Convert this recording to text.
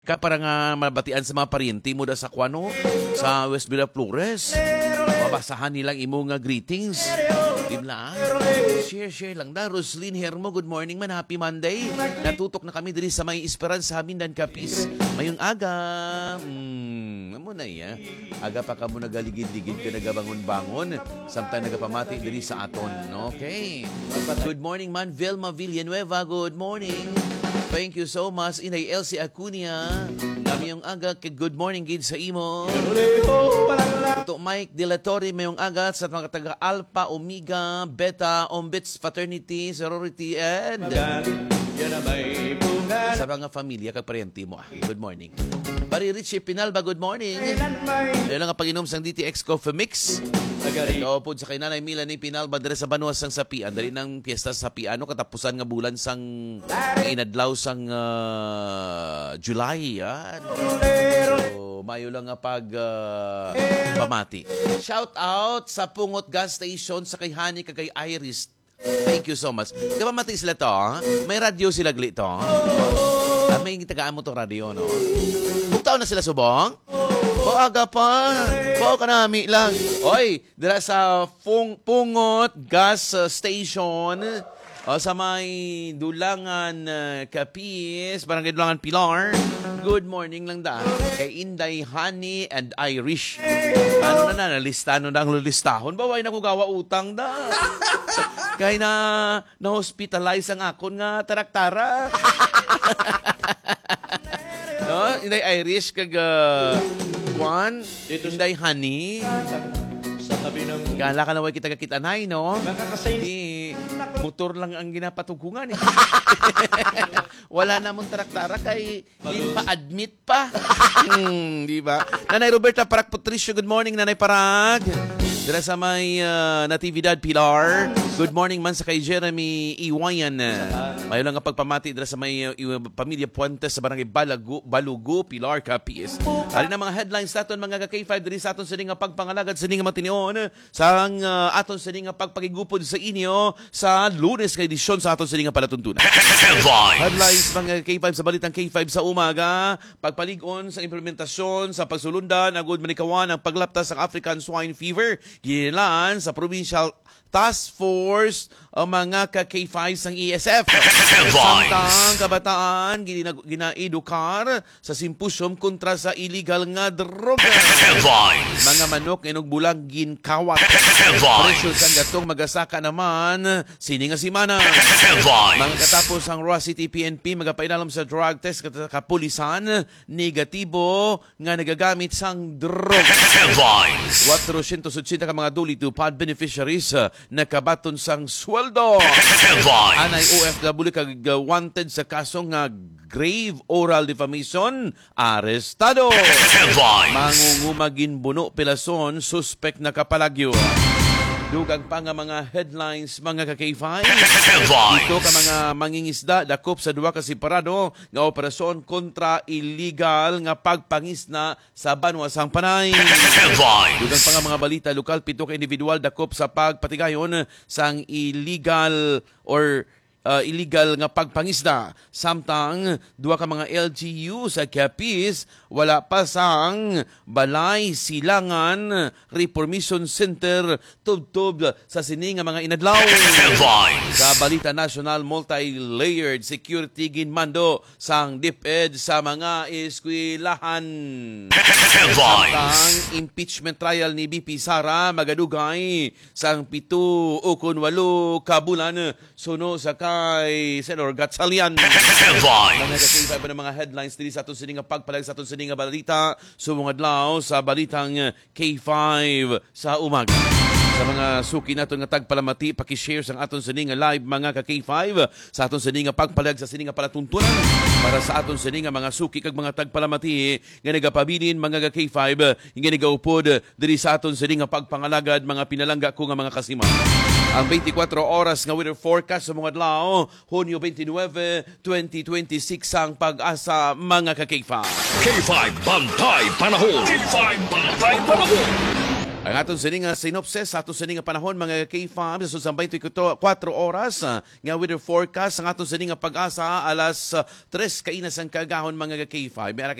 para nga mabatian sa mga pariente mo da sa Kuano, sa West Villa Flores. Mabasahan nilang imo nga greetings. Dimla. Share lang da. Roslyn Hermo, good morning man. Happy Monday. Natutok na kami diri sa may Esperanza Mindan Capiz. Mayong aga. Amo na ya. Aga pa ka mo nagaligid-ligid ka nagabangon-bangon. Samtang nagapamati diri sa aton. Okay. Good morning man. Vilma Villanueva, good morning. Thank you so much. Inay Elsie Acuña. Kami yung aga. Good morning, gid sa imo. Ito Mike De La Torre, mayong aga sa mga taga Alpha, Omega, Beta, Ombits, Fraternity, Sorority, and sa mga familia kag paryente mo. Good morning. Pari Richie Pinalba, good morning. Ayun lang ang pag-inom sang DTX Coffee Mix. Ikaw po sa kay Nanay Mila ni Pinalba dere sa Banuas sang Sapian. Dali ng piyesta sa Sapiano katapusan nga bulan sang inadlaw sang July. Yan. So, mayo lang nga pamati. Shout out sa Pungot Gas Station sa kay Hani kag kay Iris. Thank you so much. Kapamati sila to. May radio sila gli to. May tagaan mo to radio, no? Buktaw na sila subong? O aga pa. O kanami lang. Oy, dira sa Pungot Gas Station. O sa may Dulangan Capiz, Barangay Dulangan Pilar. Good morning lang da. Kay Inday, Honey, and Irish. Ano na listano na ang lulistahon. Baway na ko gawa utang da. Kaya na-hospitalize ang akon nga taraktara. No? Inday Irish kag Juan, Inday Honey. Kala ka na way kita kakitanay, no? Di, motor lang ang ginapatugungan. Wala namang taraktara kay di pa-admit pa. Di ba? Nanay Roberta Parag Patricio, good morning, Nanay Parag. Dira sa may Natividad Pilar. Good morning man sa kay Jeremy Iwayan. Mayo lang ang pagpamati dira sa may pamilya Puentes sa barangay Balugo, Pilar, Capiz. Ali na mga headlines naton mga ka-K5 diri sa aton sa nga pagpangalagad sa nga matinion sa aton sa nga pagpakigupod sa inyo sa Lunes kay edisyon sa aton sa nga palatuntunan. Headlines mga K5 sa balitang K5 sa umaga. Pagpaligon sa implementasyon sa pagsulundan agud manikawan ang paglaptas sa African Swine Fever. Ginilaan sa Provincial Task Force ang mga ka-K5 sang ESF. Samtang kabataan ginaedukar sa simposyum kontra sa illegal nga droga. Mga manok inog bulang ginkawat. Presyo sang gatong magasaka naman sini nga simana. Mga katapos ang Roa City PNP magapainalam sa drug test kapulisan negatibo nga nagagamit sang droga. 480 ka mga duli tupad beneficiaries nakabaton sang sweldo. Anay OFW kag wanted sa kaso nga grave oral defamation, arestado. Mangungumagin buno pilason, suspect na kapalagyo. Dugang pa nga mga headlines mga ka-K5. Ito ka mga mangingisda dakop sa duwa ka separado nga operasyon kontra illegal nga pagpangisna sa Banuas ang Panay. Dugang pa nga mga balita lokal, 7 ka individual dakop sa pagpatigayon sang illegal nga pagpangisda. Samtang duwa ka mga LGU sa Capiz wala pa sang Balay Silangan Reformation Center tubtob sa sini nga mga inadlaw. Sa balita national, multi-layered security ginmando sang DepEd sa mga eskwelahan. Samtang impeachment trial ni BP Sara magadugay sang 7 ukon 8 ka bulan suno sa kay Senador Gatchalian. Mga ka-K5 ng mga headlines dili sa aton sini nga pagpalag sa aton sini nga balita sumong adlaw sa balitang K5 sa umaga. Sa mga suki naton nga tagpalamati, paki-share sang aton sini nga live mga ka-K5 sa aton sini nga pagpalag sa sini nga palatuntunan para sa aton sini nga mga suki kag mga tagpalamati nga nagapabilin mga ka-K5 nga nagaupod diri sa aton sini nga pagpangalagad mga pinalangga ko nga mga kasima. Ang 24 oras nga weather forecast sa mga adlaw, Hunyo 29, 2026 ang pag-asa mga ka-K5. K5 Bantay Panahon. K5 Bantay Panahon. Ang atong sining nga synopsis sa atong sining nga panahon mga K-FAM sa susang 24 oras nga weather forecast ang atong sining nga pag-asa alas 3 kainas ang kagahon mga K-FAM.